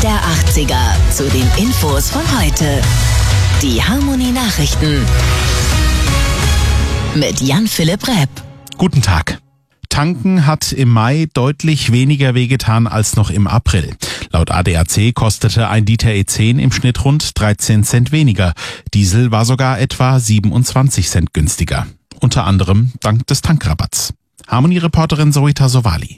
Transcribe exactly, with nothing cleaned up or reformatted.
Hit der achtziger zu den Infos von heute. Die Harmonie-Nachrichten mit Jan-Philipp Repp. Guten Tag. Tanken hat im Mai deutlich weniger wehgetan als noch im April. Laut A D A C kostete ein Liter E zehn im Schnitt rund dreizehn Cent weniger. Diesel war sogar etwa siebenundzwanzig Cent günstiger. Unter anderem dank des Tankrabatts. Harmonie-Reporterin Zoita Sowali.